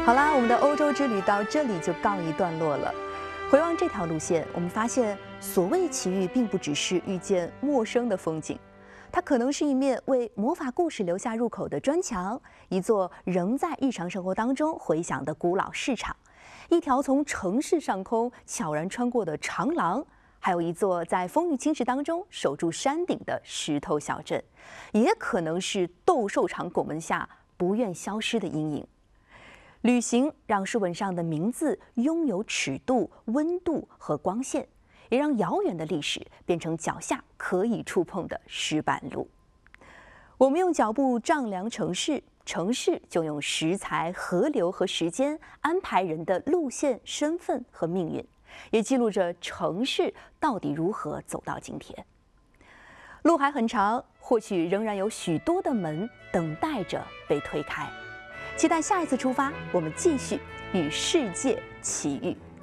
好啦，我们的欧洲之旅到这里就告一段落了。回望这条路线，我们发现，所谓奇遇，并不只是遇见陌生的风景，它可能是一面为魔法故事留下入口的砖墙，一座仍在日常生活当中回响的古老市场，一条从城市上空悄然穿过的长廊，还有一座在风雨侵蚀当中守住山顶的石头小镇，也可能是斗兽场拱门下不愿消失的阴影。旅行让书本上的名字拥有尺度、温度和光线，也让遥远的历史变成脚下可以触碰的石板路。我们用脚步丈量城市，城市就用食材、河流和时间安排人的路线、身份和命运，也记录着城市到底如何走到今天。路还很长，或许仍然有许多的门等待着被推开。期待下一次出发，我们继续与世界奇遇。